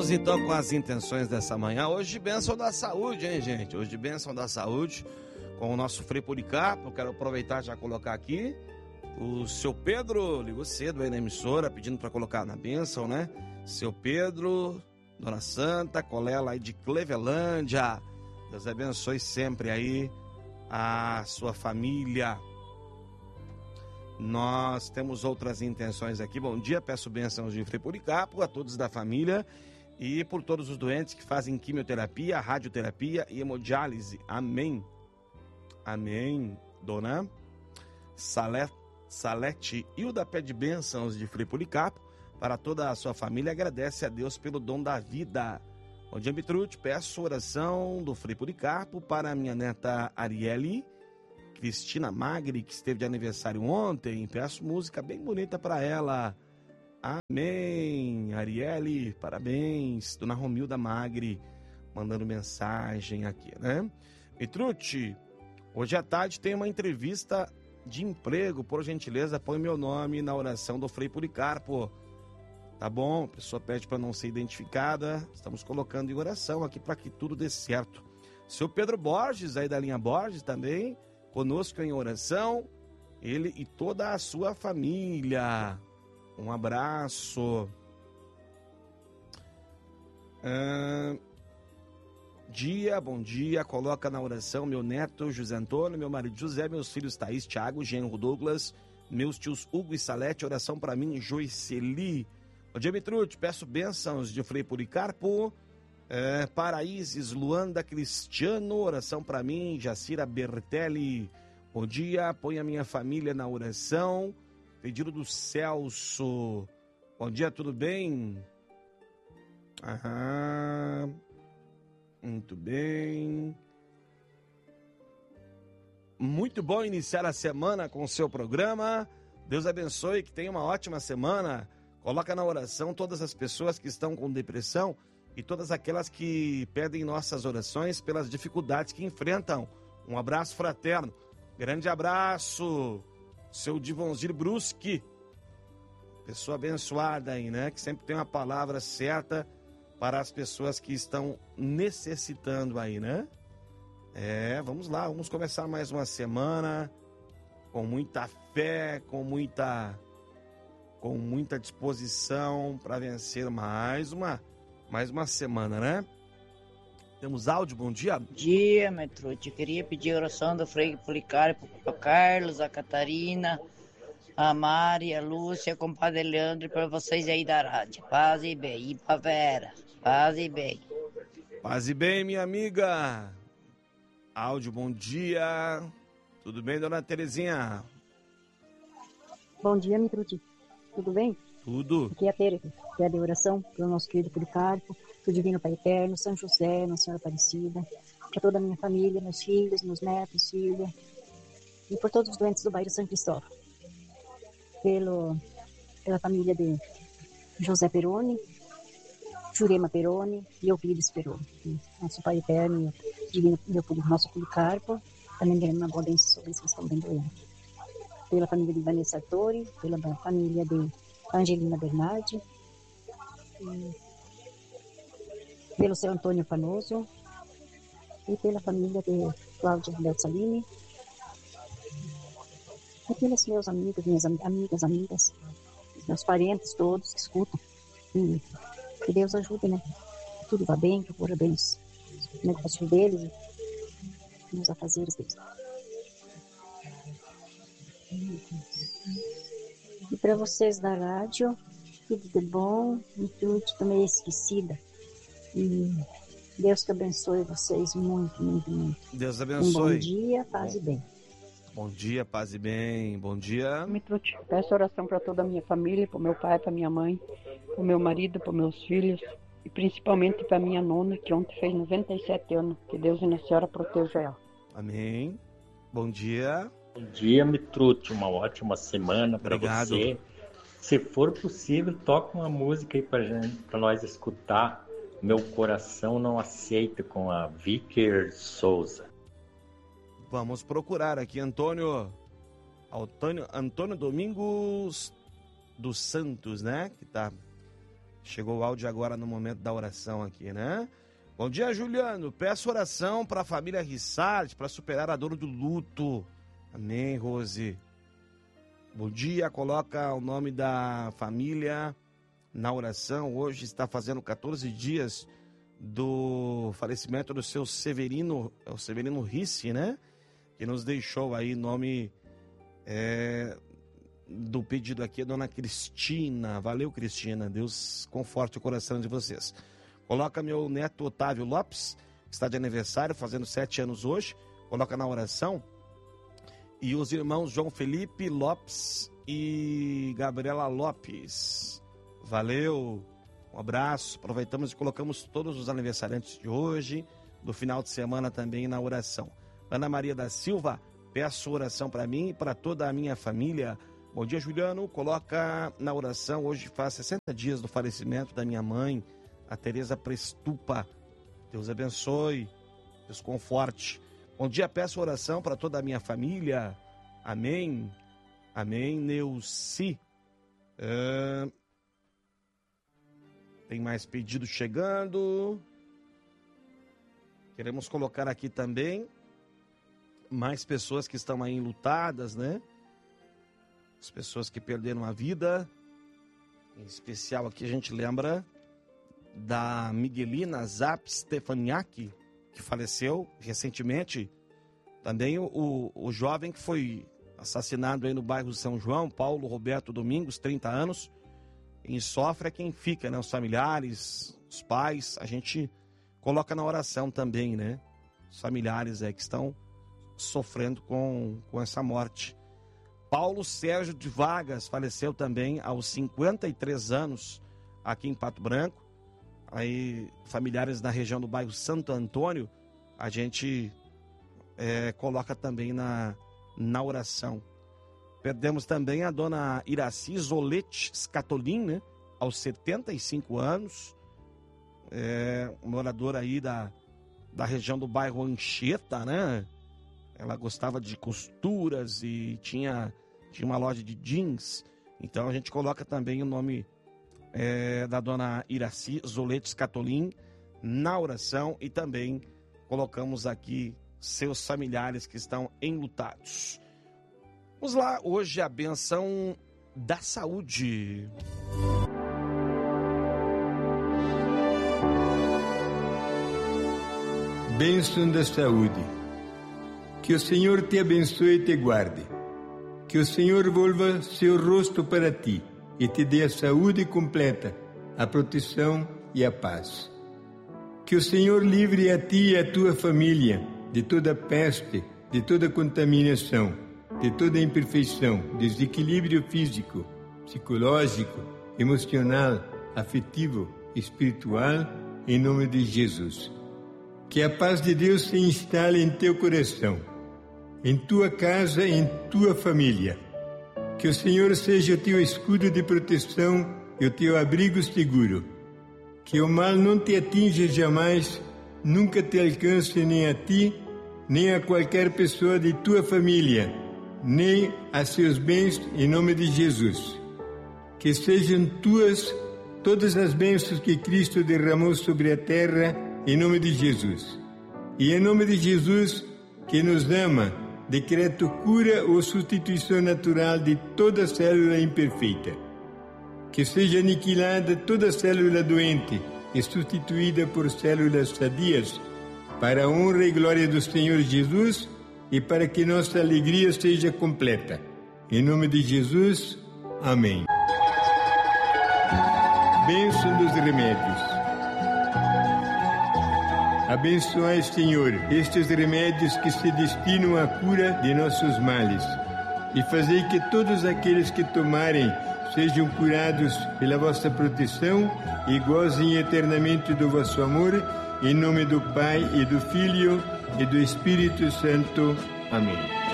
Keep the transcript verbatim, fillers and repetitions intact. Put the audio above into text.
Vamos então com as intenções dessa manhã. Hoje, bênção da saúde, hein, gente? Hoje, bênção da saúde com o nosso Frei Policarpo. Eu quero aproveitar e já colocar aqui. O seu Pedro ligou cedo aí na emissora pedindo para colocar na bênção, né? Seu Pedro, Dona Santa, Colela aí de Clevelândia. Deus abençoe sempre aí a sua família. Nós temos outras intenções aqui. Bom dia, peço bênçãos de Frei Policarpo a todos da família e por todos os doentes que fazem quimioterapia, radioterapia e hemodiálise. Amém. Amém. Dona Salete, Salete Hilda pede bênçãos de Frei Policarpo para toda a sua família e agradece a Deus pelo dom da vida. Bom dia, Mitrute. Peço oração do Frei Policarpo para a minha neta Arielle Cristina Magri, que esteve de aniversário ontem. Peço música bem bonita para ela. Amém. Arielle, parabéns. Dona Romilda Magri, mandando mensagem aqui, né? Mitrute, hoje à tarde tem uma entrevista de emprego. Por gentileza, põe meu nome na oração do Frei Policarpo. Tá bom? A pessoa pede para não ser identificada. Estamos colocando em oração aqui para que tudo dê certo. Seu Pedro Borges, aí da linha Borges também, conosco em oração, ele e toda a sua família. Um abraço. Ah, dia, bom dia, coloca na oração meu neto José Antônio, meu marido José, meus filhos Thaís, Thiago, Genro Douglas, meus tios Hugo e Salete, oração para mim, Joiceli. Bom dia, Mitrute, peço bênçãos de Frei Policarpo, É, Paraíses, Luanda Cristiano, oração para mim, Jacira Bertelli. Bom dia, põe a minha família na oração. Pedido do Celso. Bom dia, tudo bem? Aham. Muito bem. Muito bom iniciar a semana com o seu programa. Deus abençoe, que tenha uma ótima semana. Coloca na oração todas as pessoas que estão com depressão e todas aquelas que pedem nossas orações pelas dificuldades que enfrentam. Um abraço fraterno. Grande abraço, seu Divonzir Bruschi. Pessoa abençoada aí, né? Que sempre tem uma palavra certa para as pessoas que estão necessitando aí, né? É, vamos lá, vamos começar mais uma semana com muita fé, com muita, com muita disposição para vencer mais uma Mais uma semana, né? Temos áudio, bom dia. Bom dia, Mitrute. Eu queria pedir a oração do Frei Policarpo para o Carlos, a Catarina, a Mari, a Lúcia, o compadre Leandro e para vocês aí da rádio. Paz e bem. E para Vera. Paz e bem. Paz e bem, minha amiga. Áudio, bom dia. Tudo bem, dona Terezinha? Bom dia, Mitrute. Tudo bem? Tudo. Aqui é a Tere, que é de oração para o nosso querido Policarpo, para o Divino Pai Eterno, São José, Nossa Senhora Aparecida, para toda a minha família, meus filhos, meus netos, filha, e por todos os doentes do bairro São Cristóvão. Pelo, pela família de José Peroni, Jurema Peroni e Euclides Peroni. Nosso Pai Eterno, Divino, meu, nosso Policarpo, também querendo uma abundância sobre isso que estão bem doentes. Pela família de Vanessa Sartori, pela família de Angelina Bernardi, pelo seu Antônio Panoso e pela família de Cláudia Belsalini e pelos meus amigos, minhas amigas, amigas, meus parentes todos que escutam. E que Deus ajude, né? Que tudo vá bem, que corra bem os negócios deles e nos afazeres deles. E para vocês da rádio, tudo de bom, e tudo também esquecida. E Deus que abençoe vocês muito, muito, muito. Deus abençoe. Um bom dia, paz bom. e bem. Bom dia, paz e bem. Bom dia. Mitrute, peço oração para toda a minha família, para o meu pai, para minha mãe, para o meu marido, para meus filhos e principalmente para minha nona, que ontem fez noventa e sete anos. Que Deus e Nossa Senhora proteja ela. Amém. Bom dia. Bom dia, Mitrute. Uma ótima semana para você. Se for possível, toca uma música aí para gente, para nós escutar. Meu Coração Não Aceita, com a Vicker Souza. Vamos procurar aqui, Antônio. Antônio, Antônio Domingos dos Santos, né? Que tá Chegou o áudio agora no momento da oração aqui, né? Bom dia, Juliano. Peço oração para a família Rissart para superar a dor do luto. Amém, Rose. Bom dia, coloca o nome da família na oração. Hoje está fazendo quatorze dias do falecimento do seu Severino, o Severino Risse, né? Que nos deixou aí nome é, do pedido aqui, a dona Cristina. Valeu, Cristina. Deus conforte o coração de vocês. Coloca meu neto Otávio Lopes, que está de aniversário, fazendo sete anos hoje. Coloca na oração. E os irmãos João Felipe Lopes e Gabriela Lopes. Valeu. Um abraço. Aproveitamos e colocamos todos os aniversariantes de hoje, do final de semana também na oração. Ana Maria da Silva, peço oração para mim e para toda a minha família. Bom dia, Juliano. Coloca na oração, hoje faz sessenta dias do falecimento da minha mãe, a Tereza Prestupa. Deus abençoe, Deus conforte. Bom dia, peço oração para toda a minha família. Amém. Amém, Neuci. Uh... Tem mais pedidos chegando. Queremos colocar aqui também mais pessoas que estão aí enlutadas, né? As pessoas que perderam a vida. Em especial aqui a gente lembra da Miguelina Zap Stefaniak, que faleceu recentemente. Também o, o, o jovem que foi assassinado aí no bairro São João, Paulo Roberto Domingos, trinta anos. Quem sofre é quem fica, né? Os familiares, os pais, a gente coloca na oração também, né? Os familiares é que estão sofrendo com, com essa morte. Paulo Sérgio de Vargas faleceu também aos cinquenta e três anos aqui em Pato Branco. Aí, familiares da região do bairro Santo Antônio, a gente é, coloca também na, na oração. Perdemos também a dona Iraci Zolete Scatolin, né? Aos setenta e cinco anos, é, moradora aí da, da região do bairro Anchieta, né? Ela gostava de costuras e tinha, tinha uma loja de jeans. Então a gente coloca também o nome é, da dona Iraci Zolete Scatolin na oração e também colocamos aqui seus familiares que estão enlutados. Vamos lá, hoje a benção da saúde. Bênção da saúde. Que o Senhor te abençoe e te guarde. Que o Senhor volva seu rosto para ti e te dê a saúde completa, a proteção e a paz. Que o Senhor livre a ti e a tua família de toda peste, de toda contaminação, de toda imperfeição, desequilíbrio físico, psicológico, emocional, afetivo, espiritual, em nome de Jesus. Que a paz de Deus se instale em teu coração, em tua casa, em tua família. Que o Senhor seja o teu escudo de proteção e o teu abrigo seguro. Que o mal não te atinja jamais, nunca te alcance nem a ti, nem a qualquer pessoa de tua família, nem a seus bens, em nome de Jesus. Que sejam tuas todas as bênçãos que Cristo derramou sobre a terra, em nome de Jesus. E em nome de Jesus, que nos ama, decreto cura ou substituição natural de toda célula imperfeita. Que seja aniquilada toda célula doente e substituída por células sadias, para a honra e glória do Senhor Jesus e para que nossa alegria seja completa. Em nome de Jesus, amém. Bênção dos remédios. Abençoai, Senhor, estes remédios que se destinam à cura de nossos males, e fazei que todos aqueles que tomarem sejam curados pela vossa proteção e gozem eternamente do vosso amor, em nome do Pai e do Filho e do Espírito Santo. Amém.